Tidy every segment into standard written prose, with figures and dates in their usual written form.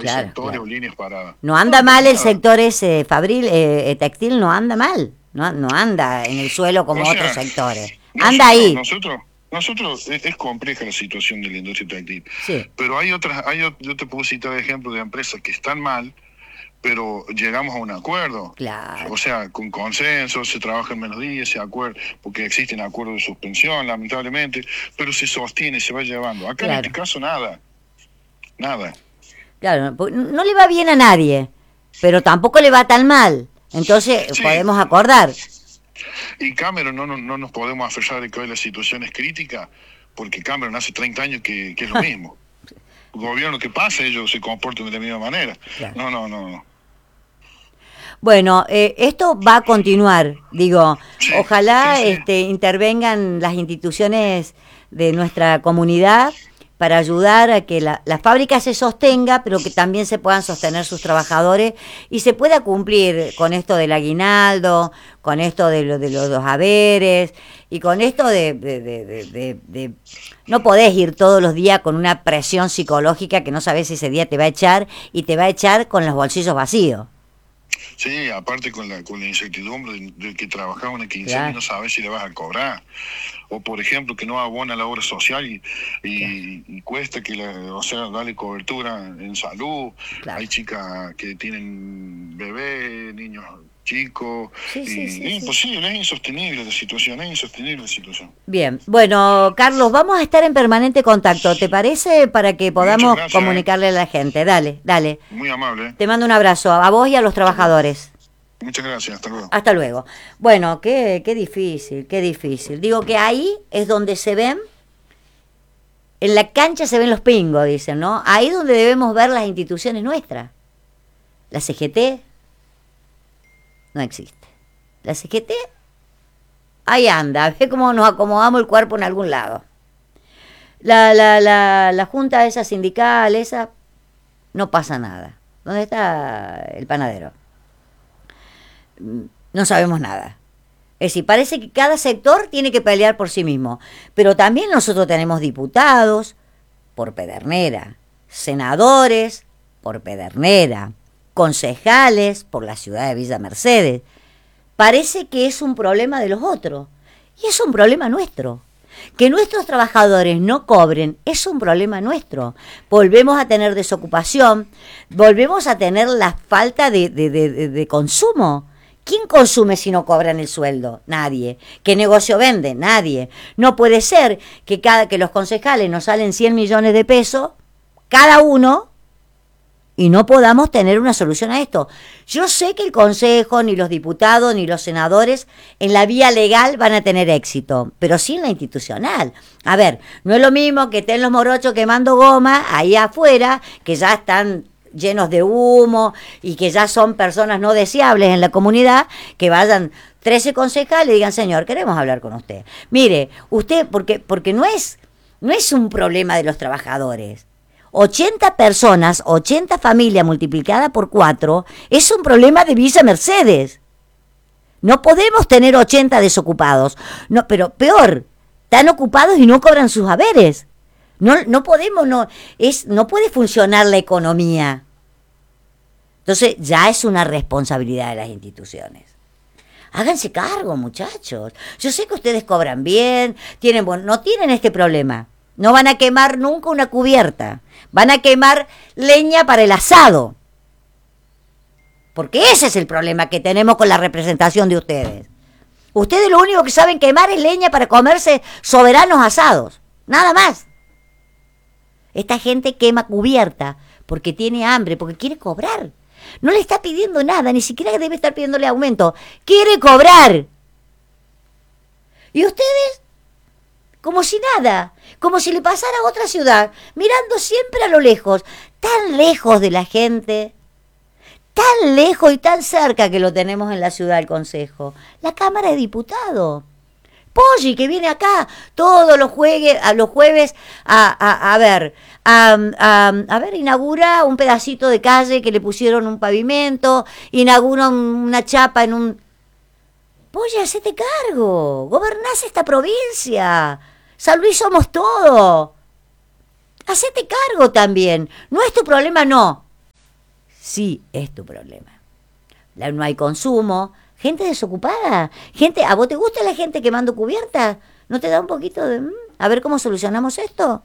hay Claro, sectores claro. o líneas paradas. No anda No mal pasa el nada. sector ese fabril, textil, no anda mal. No anda en el suelo O como otros sea, sectores. Anda nosotros, ahí. nosotros, nosotros, es compleja la situación de la industria textil, Sí, pero hay otras, yo te puedo citar ejemplos de empresas que están mal, pero llegamos a un acuerdo. claro. O sea, con consenso, se trabaja en menos días, se acuerda, porque existen acuerdos de suspensión, lamentablemente, pero se sostiene, se va llevando. Acá en este Claro. caso nada, nada. Claro, no le va bien a nadie, pero tampoco le va tan mal. Entonces Sí, podemos acordar. y Cameron no nos podemos aferrar de que hoy la situación es crítica, porque Cameron hace 30 años que es lo mismo. El gobierno que pasa, ellos se comportan de la misma manera. Claro. No. Bueno, esto va a continuar. Digo, Sí, sí, ojalá sí. intervengan las instituciones de nuestra comunidad para ayudar a que la fábrica se sostenga, pero que también se puedan sostener sus trabajadores y se pueda cumplir con esto del aguinaldo, con esto de los haberes y con esto de no podés ir todos los días con una presión psicológica que no sabes si ese día te va a echar y te va a echar con los bolsillos vacíos. Sí, aparte con la incertidumbre de que trabajas una quincena y Claro, no sabes si le vas a cobrar. O por ejemplo, que no abona la obra social claro, y cuesta que, o sea, darle cobertura en salud. claro. Hay chicas que tienen bebés, niños chicos, Sí, sí, y sí, es sí. imposible, es insostenible la situación, es insostenible la situación. Bien, bueno, Carlos, vamos a estar en permanente contacto, ¿te parece? Para que Muchas podamos gracias, comunicarle a la gente. Dale, dale. muy amable. Te mando un abrazo a vos y a los Hasta luego. trabajadores. Muchas gracias, hasta luego. Hasta luego. Bueno, qué difícil, qué difícil. Digo que ahí es donde se ven, en la cancha se ven los pingos, dicen, ¿no? Ahí es donde debemos ver las instituciones nuestras. La CGT no existe. La CGT, ahí anda, ve cómo nos acomodamos el cuerpo en algún lado. La junta esa sindical, esa, no pasa nada. ¿Dónde está el panadero? No sabemos nada. Es decir, parece que cada sector tiene que pelear por sí mismo. Pero también nosotros tenemos diputados por Pedernera, senadores por Pedernera, concejales por la ciudad de Villa Mercedes. Parece que es un problema de los otros. Y es un problema nuestro. Que nuestros trabajadores no cobren es un problema nuestro. Volvemos a tener desocupación, volvemos a tener la falta de consumo. ¿Quién consume si no cobran el sueldo? Nadie. ¿Qué negocio vende? Nadie. No puede ser que los concejales nos salen 100 millones de pesos, cada uno, y no podamos tener una solución a esto. Yo sé que el Consejo, ni los diputados, ni los senadores en la vía legal van a tener éxito, pero sí en la institucional. A ver, no es lo mismo que estén los morochos quemando goma ahí afuera, que ya están llenos de humo y que ya son personas no deseables en la comunidad, que vayan 13 concejales y digan, señor, queremos hablar con usted. Mire, usted, porque no es un problema de los trabajadores. 80 personas, 80 familias multiplicada por 4, es un problema de Villa Mercedes. No podemos tener 80 desocupados. No, pero peor, están ocupados y no cobran sus haberes. No podemos, no puede funcionar la economía. Entonces ya es una responsabilidad de las instituciones. Háganse cargo, muchachos. Yo sé que ustedes cobran bien, no tienen este problema. No van a quemar nunca una cubierta. Van a quemar leña para el asado. Porque ese es el problema que tenemos con la representación de ustedes. Ustedes lo único que saben quemar es leña para comerse soberanos asados. Nada más. Esta gente quema cubierta porque tiene hambre, porque quiere cobrar. No le está pidiendo nada, ni siquiera debe estar pidiéndole aumento. Quiere cobrar. Y ustedes, como si nada, como si le pasara a otra ciudad, mirando siempre a lo lejos, tan lejos de la gente, tan lejos y tan cerca que lo tenemos en la ciudad del Consejo, la Cámara de Diputados. Poggi, que viene acá todos los jueves a ver, inaugura un pedacito de calle que le pusieron un pavimento, inaugura una chapa en un... Poggi, hacete cargo, gobernás esta provincia, San Luis somos todo, hacete cargo también, no es tu problema, no. sí es tu problema. No hay consumo, gente desocupada, gente, ¿a vos te gusta la gente quemando cubiertas? ¿No te da un poquito de, a ver cómo solucionamos esto?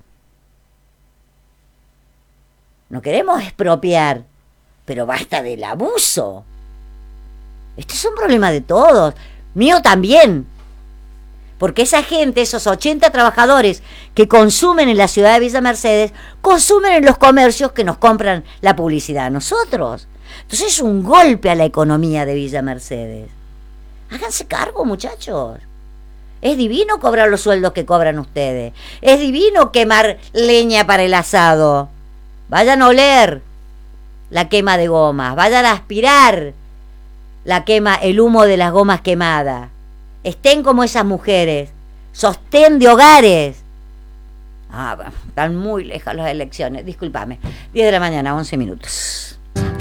No queremos expropiar, pero basta del abuso. Esto es un problema de todos, mío también. Porque esa gente, esos 80 trabajadores que consumen en la ciudad de Villa Mercedes, consumen en los comercios que nos compran la publicidad a nosotros. Entonces es un golpe a la economía de Villa Mercedes. Háganse cargo, muchachos. Es divino cobrar los sueldos que cobran ustedes. Es divino quemar leña para el asado. Vayan a oler la quema de gomas. Vayan a aspirar el humo de las gomas quemadas. Estén como esas mujeres. Sostén de hogares. Están muy lejas las elecciones. Discúlpame. 10 de la mañana, 11 minutos.